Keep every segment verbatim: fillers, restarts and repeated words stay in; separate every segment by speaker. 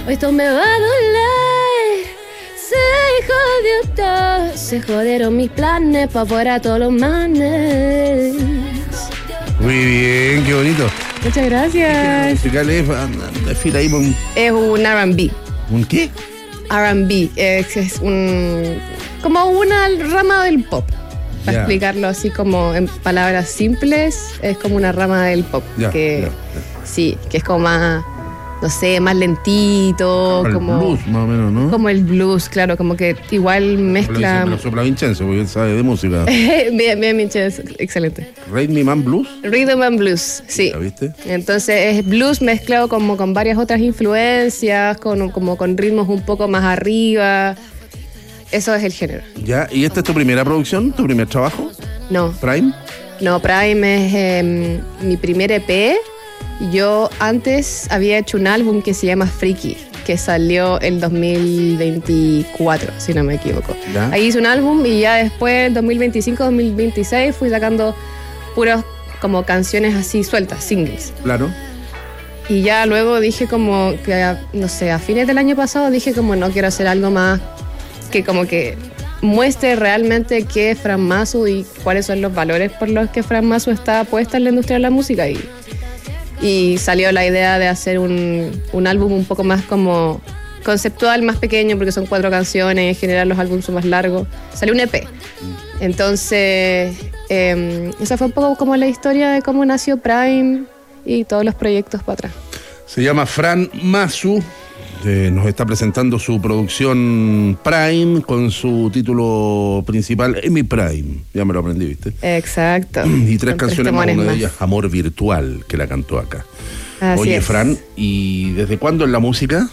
Speaker 1: Esto me va a doler. Se jodió todo. Se jodieron mis planes. Pa' fuera todos los manes.
Speaker 2: Muy bien, qué bonito.
Speaker 1: Muchas gracias.
Speaker 2: Musical es, desfila ahí con...
Speaker 1: Es un R and B.
Speaker 2: ¿Un qué?
Speaker 1: R and B. Es, es un... como una rama del pop. Para
Speaker 2: Ya.
Speaker 1: explicarlo así como en palabras simples, es como una rama del pop.
Speaker 2: Ya,
Speaker 1: que
Speaker 2: ya, ya.
Speaker 1: Sí, que es como más, no sé, más lentito.
Speaker 2: El
Speaker 1: como
Speaker 2: blues, más o menos, ¿no?
Speaker 1: Como el blues, claro, como que igual mezcla.
Speaker 2: Me lo sopla Vincenzo, porque él sabe de música.
Speaker 1: bien, bien, Michelle, excelente.
Speaker 2: Rain Me Man Blues.
Speaker 1: Rhythm and blues, sí.
Speaker 2: ¿Ya viste?
Speaker 1: Entonces es blues mezclado como con varias otras influencias, con, como con ritmos un poco más arriba. Eso es el género.
Speaker 2: Ya, ¿y esta es tu primera producción? ¿Tu primer trabajo?
Speaker 1: No,
Speaker 2: ¿Prime?
Speaker 1: no, Prime es eh, mi primer E P. Yo antes había hecho un álbum que se llama Freaky, que salió el dos mil veinticuatro, si no me equivoco.
Speaker 2: ¿Ya?
Speaker 1: Ahí hice un álbum y ya después, dos mil veinticinco, dos mil veintiséis, fui sacando puras como canciones así sueltas, singles.
Speaker 2: Claro.
Speaker 1: Y ya luego dije como que, no sé, a fines del año pasado dije como no quiero hacer algo más que como que muestre realmente qué es Fran Masu y cuáles son los valores por los que Fran Masu está puesta en la industria de la música. Y, y salió la idea de hacer un, un álbum un poco más como conceptual, más pequeño, porque son cuatro canciones, en general los álbumes son más largos. Salió un E P. Entonces, eh, esa fue un poco como la historia de cómo nació Prime y todos los proyectos para atrás.
Speaker 2: Se llama Fran Masu. Eh, nos está presentando su producción Prime con su título principal, Emi Prime. Ya me lo aprendí, ¿viste?
Speaker 1: Exacto.
Speaker 2: Y tres
Speaker 1: Son
Speaker 2: canciones más,
Speaker 1: temones
Speaker 2: una de
Speaker 1: más.
Speaker 2: ellas Amor Virtual, que la cantó acá.
Speaker 1: Así
Speaker 2: Oye,
Speaker 1: es.
Speaker 2: Fran, ¿y desde cuándo en la música?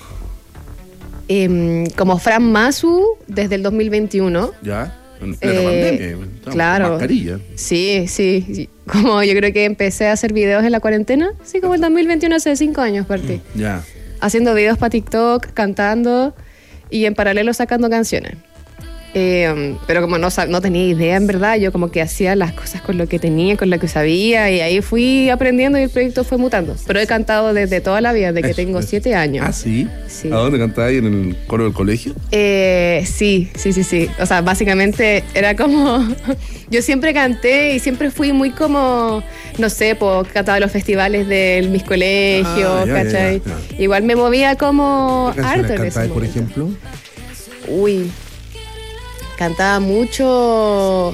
Speaker 1: Eh, como Fran Masu, desde el dos mil veintiuno.
Speaker 2: Ya, en plena
Speaker 1: Eh,
Speaker 2: pandemia. Estábamos
Speaker 1: claro.
Speaker 2: con mascarilla.
Speaker 1: Sí, sí, sí. Como yo creo que empecé a hacer videos en la cuarentena. Sí, como el dos mil veintiuno, hace cinco años partí.
Speaker 2: Ya.
Speaker 1: Haciendo videos para TikTok, cantando y en paralelo sacando canciones. Eh, pero como no, sab- no tenía idea en verdad, yo como que hacía las cosas con lo que tenía, con lo que sabía, y ahí fui aprendiendo y el proyecto fue mutando. Pero he cantado desde toda la vida, desde que
Speaker 2: Eso,
Speaker 1: tengo
Speaker 2: eso.
Speaker 1: siete años.
Speaker 2: ¿Ah, sí?
Speaker 1: Sí.
Speaker 2: ¿A dónde cantabas ahí? ¿En el coro del colegio?
Speaker 1: Eh, sí, sí, sí, sí. O sea, básicamente era como... Yo siempre canté y siempre fui muy como, no sé, pues cantaba en los festivales de mis colegios,
Speaker 2: Ah, ya,
Speaker 1: ¿cachai?
Speaker 2: ya, ya.
Speaker 1: Igual me movía como
Speaker 2: ¿Qué
Speaker 1: harto
Speaker 2: canciones
Speaker 1: en ese
Speaker 2: cantabas, por
Speaker 1: momento.
Speaker 2: ejemplo?
Speaker 1: Uy, cantaba mucho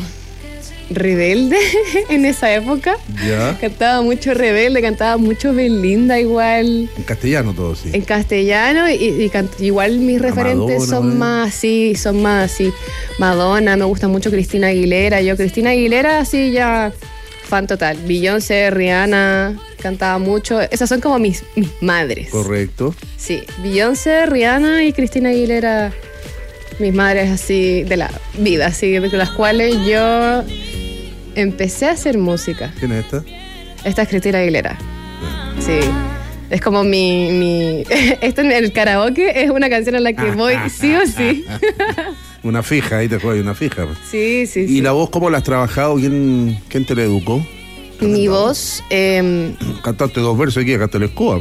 Speaker 1: Rebelde en esa época.
Speaker 2: Ya.
Speaker 1: Cantaba mucho Rebelde, cantaba mucho Belinda igual.
Speaker 2: En castellano todo, sí.
Speaker 1: En castellano y, y can- igual mis
Speaker 2: La
Speaker 1: referentes
Speaker 2: Madonna,
Speaker 1: son
Speaker 2: ¿no?
Speaker 1: más así, son más así. Madonna, me gusta mucho Cristina Aguilera. Yo Cristina Aguilera así ya fan total. Beyoncé, Rihanna, cantaba mucho. Esas son como mis, mis madres.
Speaker 2: Correcto.
Speaker 1: Sí, Beyoncé, Rihanna y Cristina Aguilera, mis madres así de la vida, así de las cuales yo empecé a hacer música.
Speaker 2: ¿Quién es esta?
Speaker 1: Esta es Cristina Aguilera. Sí. Es como mi... mi esto en el karaoke es una canción a la que voy sí o sí.
Speaker 2: Una fija, ahí te juegas una fija.
Speaker 1: Sí, sí,
Speaker 2: ¿Y
Speaker 1: sí.
Speaker 2: la voz cómo la has trabajado? ¿Quién, quién te la educó?
Speaker 1: Mi voz... eh,
Speaker 2: Cantaste dos versos aquí, acá te la escoba.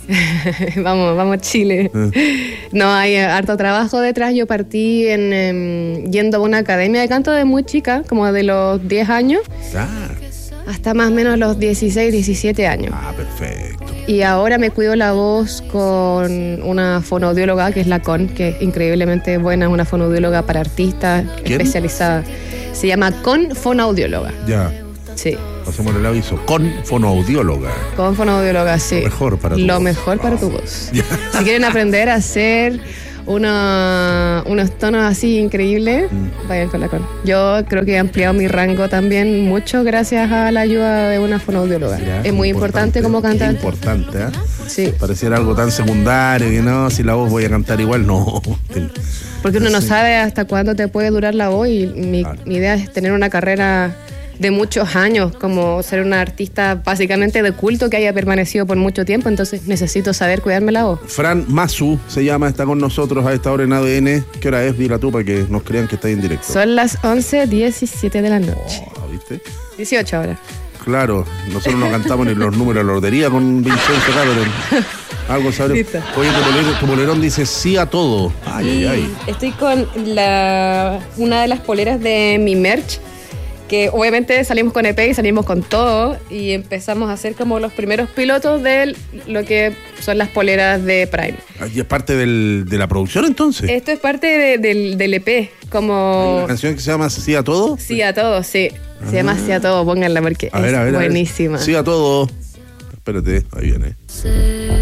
Speaker 1: vamos, vamos Chile. No, hay harto trabajo detrás. Yo partí en, em, yendo a una academia de canto de muy chica, como de los diez años,
Speaker 2: Ah,
Speaker 1: hasta más o menos los dieciséis, diecisiete años.
Speaker 2: ah, perfecto.
Speaker 1: Y ahora me cuido la voz con una fonoaudióloga, que es la Con, que es increíblemente buena, es una fonoaudióloga para artistas,
Speaker 2: ¿Quién?
Speaker 1: especializada. Se llama Con Fonoaudióloga.
Speaker 2: Ya,
Speaker 1: Sí,
Speaker 2: pasemos el aviso. Con fonoaudióloga.
Speaker 1: Con Fonoaudióloga, sí.
Speaker 2: Lo mejor para tu
Speaker 1: Lo
Speaker 2: voz.
Speaker 1: mejor para
Speaker 2: Oh.
Speaker 1: tu voz. Si quieren aprender a hacer una, unos tonos así increíbles,
Speaker 2: Mm.
Speaker 1: vayan con la Con. Yo creo que he ampliado mi rango también mucho gracias a la ayuda de una fonoaudióloga.
Speaker 2: Ya,
Speaker 1: es muy importante, como
Speaker 2: Qué
Speaker 1: cantante.
Speaker 2: importante, ¿eh?
Speaker 1: Sí,
Speaker 2: Pareciera algo tan secundario que no, si la voz voy a cantar igual, no.
Speaker 1: porque uno no
Speaker 2: Sí.
Speaker 1: sabe hasta cuándo te puede durar la voz y mi,
Speaker 2: Claro.
Speaker 1: mi idea es tener una carrera de muchos años, como ser una artista básicamente de culto que haya permanecido por mucho tiempo, entonces necesito saber cuidarme la voz.
Speaker 2: Fran Masu se llama, está con nosotros a esta hora en A D N. ¿Qué hora es? Dila tú para que nos crean que está en directo.
Speaker 1: Son las once diecisiete de la noche.
Speaker 2: Oh, ¿viste?
Speaker 1: dieciocho ahora.
Speaker 2: Claro, nosotros no cantamos ni los números de la lotería con Vincenzo Cameron. Algo sabremos.
Speaker 1: Listo.
Speaker 2: Oye, tu polerón, tu polerón dice sí a todo. Ay,
Speaker 1: Y
Speaker 2: ay, ay.
Speaker 1: estoy con la, una de las poleras de mi merch, que obviamente salimos con E P y salimos con todo, y empezamos a hacer como los primeros pilotos de lo que son las poleras de Prime.
Speaker 2: ¿Y es parte del, de la producción entonces?
Speaker 1: Esto es parte de- del, del E P,
Speaker 2: ¿Hay
Speaker 1: como
Speaker 2: una canción que se llama Sí a todo?
Speaker 1: Sí a todo, sí. Se llama Sí a todo, pónganla porque
Speaker 2: A ver,
Speaker 1: es
Speaker 2: a ver, a ver.
Speaker 1: buenísima.
Speaker 2: Sí a todo. Espérate, ahí viene.